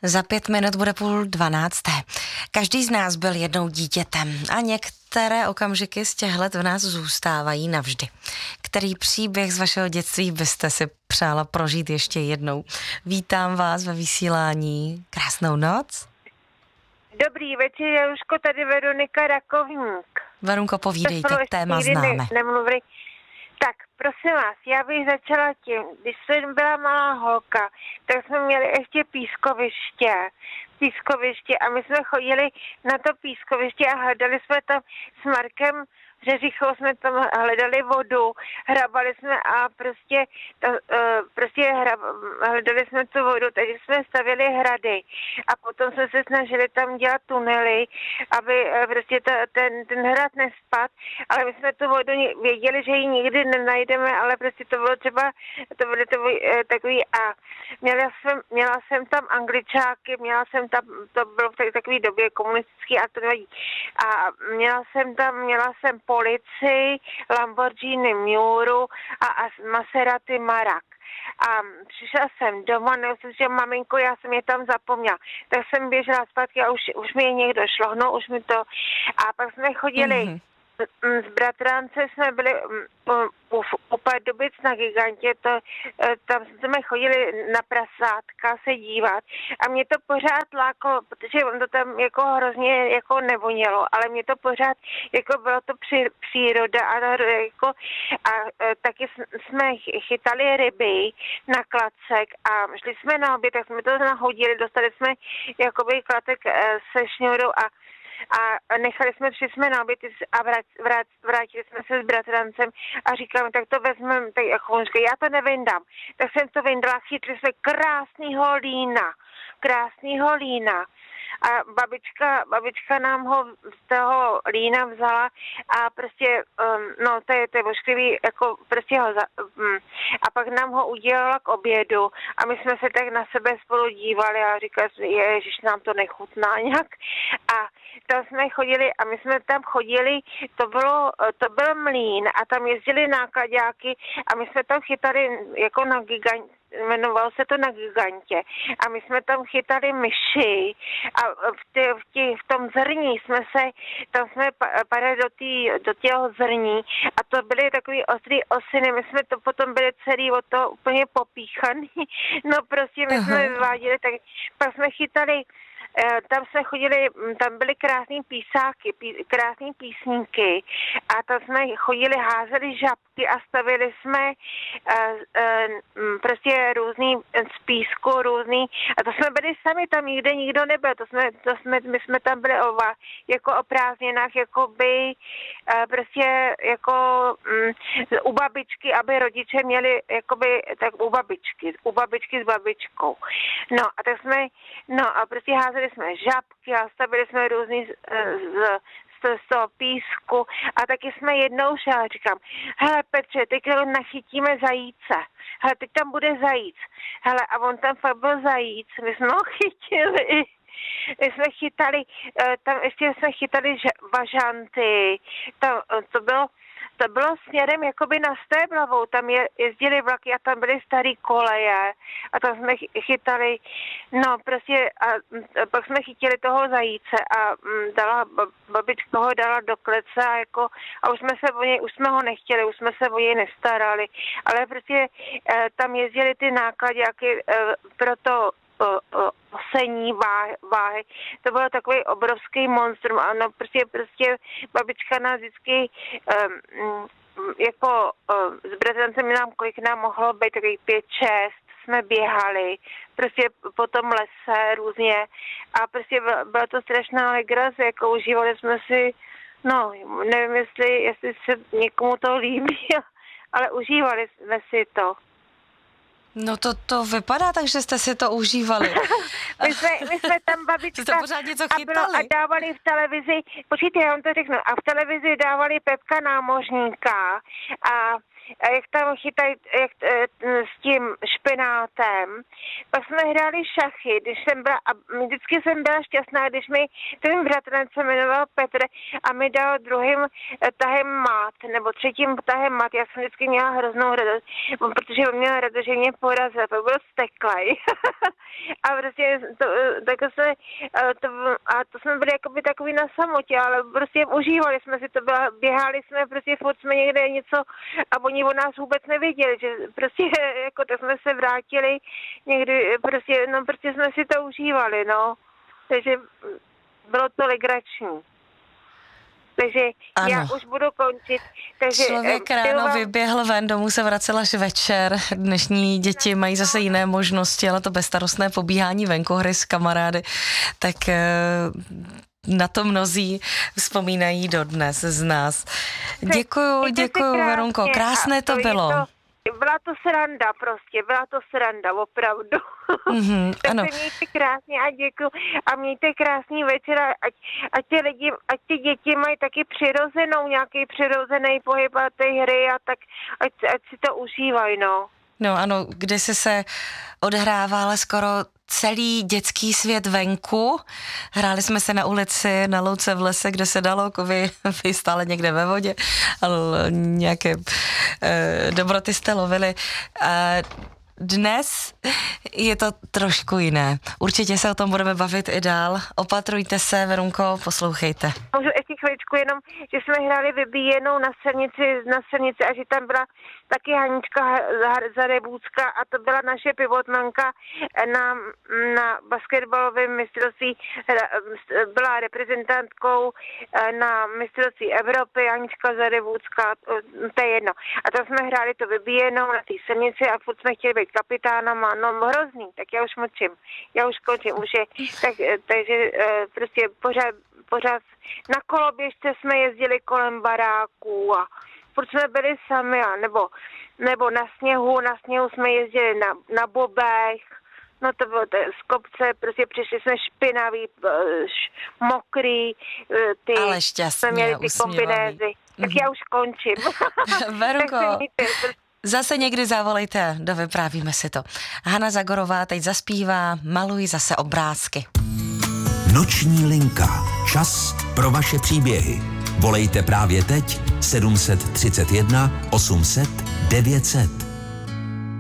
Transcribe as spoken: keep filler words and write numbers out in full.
Za pět minut bude půl dvanácté. Každý z nás byl jednou dítětem a některé okamžiky z těch let v nás zůstávají navždy. Který příběh z vašeho dětství byste si přála prožít ještě jednou? Vítám vás ve vysílání. Krásnou noc. Dobrý večer, Jaruško, tady Veronika Rakovník. Verunko, povídejte, téma nikdy známe. Ne, nemluvili. Tak, prosím vás, já bych začala tím, když jsem byla malá holka, tak jsme měli ještě pískoviště, pískoviště a my jsme chodili na to pískoviště a hledali jsme tam s Markem Řeřichou, jsme tam hledali vodu, hrabali jsme a prostě, to, uh, prostě hrab, hledali jsme tu vodu, takže jsme stavěli hrady a potom jsme se snažili tam dělat tunely, aby uh, prostě ta, ten, ten hrad nespad, ale my jsme tu vodu věděli, že ji nikdy nenajdeme, ale prostě to bylo třeba, to bylo to, uh, takový a měla jsem, měla jsem tam Angličáky, měla jsem tam, to bylo v takové době komunistický a to nevadí, a měla jsem tam, měla jsem Policii, Lamborghini Miuru a, a Maserati Marak. A přišla jsem doma, nevím, že maminko, já jsem je tam zapomněla. Tak jsem běžela zpátky a už, už mi je někdo šlohno, už mi to... A pak jsme chodili... Mm-hmm. S bratrance jsme byli u, u Pardubic na Gigantě, to, tam jsme chodili na prasátka se dívat a mě to pořád lákalo, protože on to tam jako hrozně jako nevonělo, ale mě to pořád jako bylo to při, příroda a, jako, a taky jsme chytali ryby na klacek a šli jsme na oběd, tak jsme to nahodili, dostali jsme jakoby klatek se šňůrou a a nechali jsme, přišli jsme na oběd a vrát, vrát, vrátili jsme se s bratrancem a říkám, tak to vezmeme, tak jako on říká, já to nevyndám. Tak jsem to vyndala, chytli jsme krásnýho lína, krásnýho lína. A babička, babička nám ho z toho lína vzala a prostě, um, no to je, to je ošklivý, jako prostě ho, za, um, a pak nám ho udělala k obědu a my jsme se tak na sebe spolu dívali a říkali jsme, ježiš, nám to nechutná nějak. A tam jsme chodili a my jsme tam chodili, to bylo, to byl mlýn a tam jezdili nákladáky a my jsme tam chytali jako na gigantě, jmenovalo se to na Gigantě a my jsme tam chytali myši a v, tě, v, tě, v tom zrní jsme se, tam jsme padali do, tý, do těho zrní a to byly takový ostrý osiny, my jsme to potom byli celý o to úplně popíchaný, no prostě my jsme vyváděli, tak pak jsme chytali, tam jsme chodili, tam byly krásný písáky, pí, krásný písníky a tam jsme chodili, házeli žabky a stavili jsme uh, uh, prostě různý z písku, různý, a to jsme byli sami, tam nikde nikdo nebyl, to jsme, to jsme, my jsme tam byli o, jako o prázdninách, jako by uh, prostě jako um, u babičky, aby rodiče měli jakoby, tak u babičky, u babičky s babičkou. No a tak jsme, no a prostě házeli jsme žabky a stavili jsme různý z, z, z, z toho písku a taky jsme jednou šli a říkám, hele Petře, teď nachytíme zajíce, hele teď tam bude zajíc, hele a on tam fakt byl zajíc, my jsme ho chytili. My jsme chytali, tam ještě jsme chytali važanty, tam, to bylo To bylo směrem jakoby na Stéblavou, tam je, jezdili vlaky a tam byly starý koleje a tam jsme chytali, no prostě a, a pak jsme chytili toho zajíce a m, dala, babička ho dala do klece a jako, a už jsme se o něj, už jsme ho nechtěli, už jsme se o něj nestarali, ale prostě e, tam jezdili ty nákladáky e, pro to osení váhy, váhy. To bylo takový obrovský monstrum. Ano, prostě, prostě babička nás vždycky um, jako um, s bratrancem nám, kolik nám mohlo být, takový pět, šest, jsme běhali, prostě po tom lese různě a prostě byla to strašná legrace, jako užívali jsme si, no, nevím, jestli, jestli se někomu to líbí, ale užívali jsme si to. No to, to vypadá tak, že jste si to užívali. my, jsme, my jsme tam babička jste pořád něco a, bylo, a dávali v televizi, počkejte, já vám to řeknu, a v televizi dávali Pepka námořníka a jak tam chytají jak, s tím špenátem. Pak jsme hráli šachy, když jsem byla, a vždycky jsem byla šťastná, když mi ten bratranec se jmenoval Petr a mi dal druhým tahem mat, nebo třetím tahem mat. Já jsem vždycky měla hroznou radost, protože on měl radost, že mě porazil, to byl steklej. A prostě to, tak jsme, to, a to jsme byli jakoby takový na samotě, ale prostě užívali jsme si to, byla, běhali jsme, prostě furt jsme někde něco a oni o nás vůbec nevěděli, že prostě jako tak jsme se vrátili někdy, prostě, no prostě jsme si to užívali, no. Takže bylo to legrační. Takže ano. Já už budu končit. Takže, člověk ráno vám... vyběhl ven, domů se vracel až večer. Dnešní děti mají zase jiné možnosti, ale to bezstarostné pobíhání venku, hry s kamarády, tak na to mnozí vzpomínají dodnes z nás. Děkuju, děkuju, Verunko, krásné to bylo. Byla to sranda prostě, byla to sranda, opravdu. Mm-hmm, tak ano. se mějte krásně a děkuju a mějte krásný večer, ať, ať ty lidi, ať ty děti mají taky přirozenou, nějaký přirozený pohyb a ty hry a tak, ať, ať si to užívají, no. No ano, kdysi se odhrával skoro celý dětský svět venku. Hráli jsme se na ulici, na louce v lese, kde se dalo, jako vy, vy stále někde ve vodě, ale nějaké eh, dobroty jste lovili. Eh, Dnes je to trošku jiné. Určitě se o tom budeme bavit i dál. Opatrujte se, Verunko, poslouchejte. Můžu ještě chvíličku jenom, že jsme hráli vybíjenou na silnici, na silnici a že tam byla taky Hanička Zarebůcka a to byla naše pivotmanka na, na basketbalovém mistrovství, byla reprezentantkou na mistrovství Evropy, Hanička Zarebůcka, to je jedno. A tam jsme hráli to vybíjenou na té silnici a furt jsme chtěli být kapitánama, no hrozný, tak já už mlčím, já už končím, už je, tak, takže prostě pořád, pořád na koloběžce jsme jezdili kolem baráků a furt jsme byli sami, a nebo, nebo na sněhu, na sněhu jsme jezdili na, na bobech, no to bylo to, z kopce, prostě přišli jsme špinaví, š, mokrý, ty, ale šťastně, jsme měli ty kombinézy, tak já už končím. Verunko, zase někdy zavolejte, dovyprávíme si to. Hana Zagorová teď zaspívá Maluj zase obrázky. Noční linka. Čas pro vaše příběhy. Volejte právě teď sedm set třicet jedna osm set devět set.